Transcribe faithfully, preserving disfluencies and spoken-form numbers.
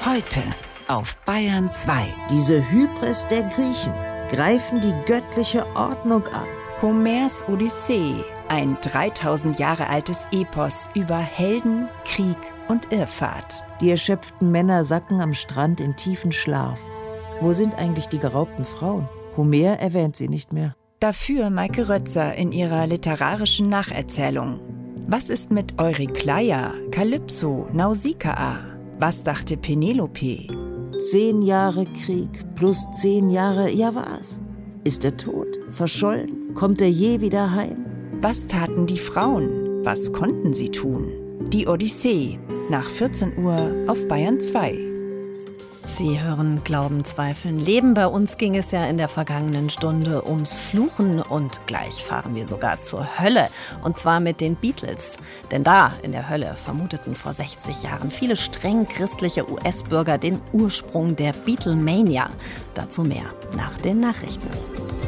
Heute auf Bayern zwei. Diese Hybris der Griechen greifen die göttliche Ordnung an. Homers Odyssee, ein dreitausend Jahre altes Epos über Helden, Krieg und Irrfahrt. Die erschöpften Männer sacken am Strand in tiefen Schlaf. Wo sind eigentlich die geraubten Frauen? Homer erwähnt sie nicht mehr. Dafür Maike Rötzer in ihrer literarischen Nacherzählung. Was ist mit Eurykleia, Kalypso, Nausikaa? Was dachte Penelope? Zehn Jahre Krieg plus zehn Jahre, ja was? Ist er tot? Verschollen? Kommt er je wieder heim? Was taten die Frauen? Was konnten sie tun? Die Odyssee, nach vierzehn Uhr auf Bayern zwei. Sie hören Glauben, Zweifeln, Leben. Bei uns ging es ja in der vergangenen Stunde ums Fluchen und gleich fahren wir sogar zur Hölle. Und zwar mit den Beatles. Denn da, in der Hölle, vermuteten vor sechzig Jahren viele streng christliche U S-Bürger den Ursprung der Beatlemania. Dazu mehr nach den Nachrichten.